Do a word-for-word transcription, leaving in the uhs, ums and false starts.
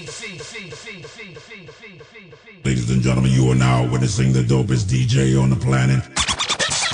Ladies and gentlemen, you are now witnessing the dopest D J on the planet.